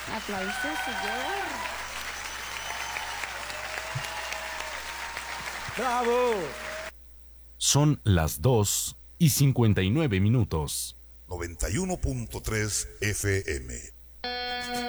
Aplausos, señor. ¡Bravo! Son las 2:59. 91.3 FM.